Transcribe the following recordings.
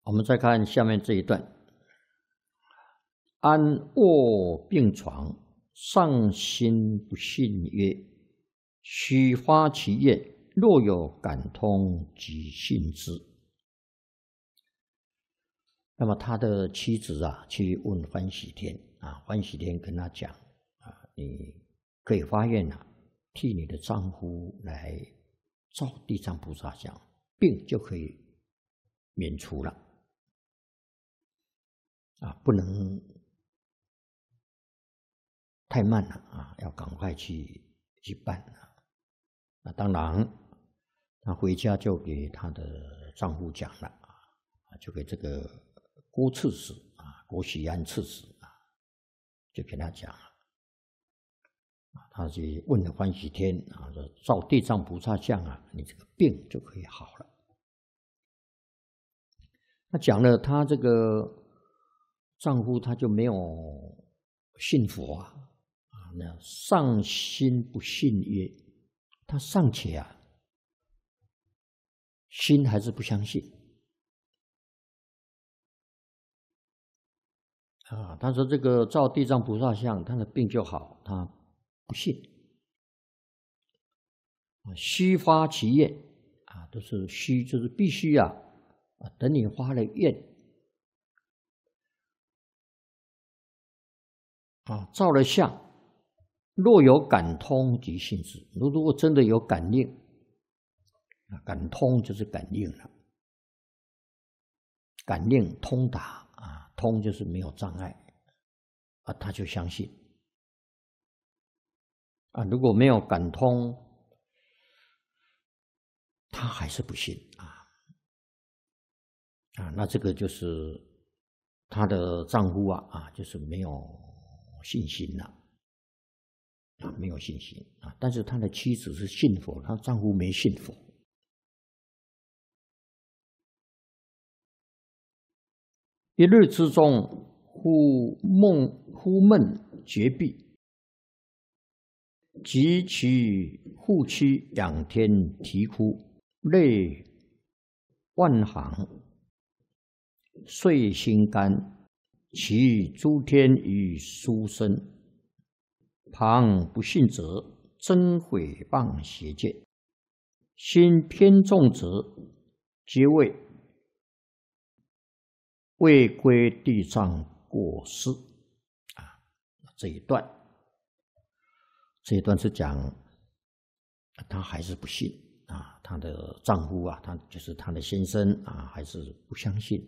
我们再看下面这一段：安卧病床，上心不信曰：须发其愿，若有感通，即信之。那么他的妻子啊，去问欢喜天啊，欢喜天跟他讲啊，你可以发愿啊，替你的丈夫来照地藏菩萨像，病就可以免除了啊，不能太慢了啊，要赶快去办啊。那当然，她回家就给她的丈夫讲了啊，就给这个郭刺史啊，郭喜安刺史啊，就给他讲了啊，他去问了欢喜天啊，说照地藏菩萨像啊，你这个病就可以好了。他讲了，他这个丈夫他就没有信佛啊，那上心不信曰，他尚且啊，心还是不相信啊。他说这个照地藏菩萨像，他的病就好，他不信。须发其愿啊，都是须，就是必须啊，等你发了愿啊，照了相，若有感通，即信之。如果真的有感应，感通就是感应了，感应通达啊，通就是没有障碍啊，他就相信啊。如果没有感通，他还是不信啊，那这个就是她的丈夫啊，就是没有信心了啊，没有信心啊。但是他的妻子是信佛，她丈夫没信佛。一日之中，忽闷绝壁，及其护妻仰天啼哭，泪万行，遂心肝，其诸天与书生。旁不信者，真毁谤邪见；心偏重者，皆未归地藏过失啊。这一段是讲她还是不信啊，她的丈夫啊，他就是她的先生啊，还是不相信。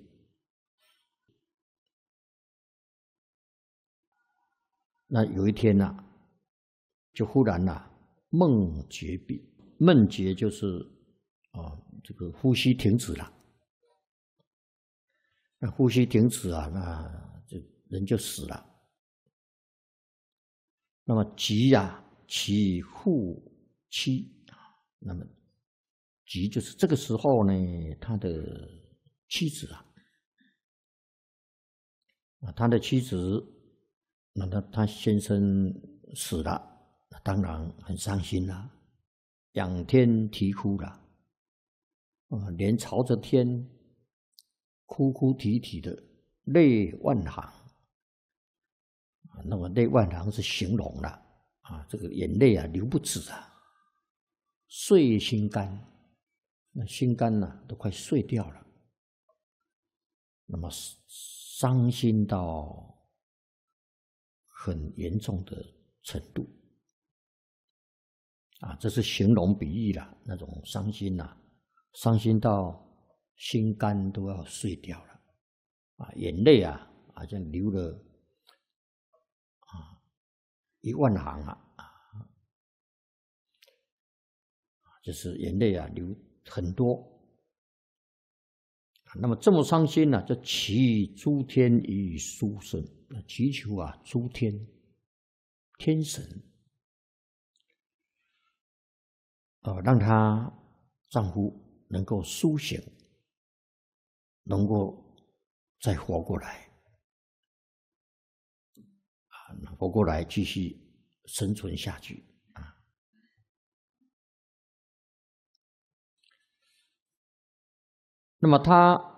那有一天呢，就忽然梦绝壁，梦绝就是这个呼吸停止了。那呼吸停止啊，那就人就死了。那么及其护妻啊，那么及就是这个时候呢，他的妻子他的妻子，那他先生死了，那当然很伤心啦，仰天啼哭了，连朝着天哭哭啼啼的，泪万行。那么泪万行是形容了啊，这个眼泪流不止碎心肝，那心肝都快碎掉了，那么伤心到很严重的程度啊，这是形容比喻了，那种伤心伤心到心肝都要碎掉了啊，眼泪好像流了1万行就是眼泪流很多。那么这么伤心就祈诸天与书生，祈求诸天天神让她丈夫能够苏醒，能够再活过来活过来继续生存下去那么她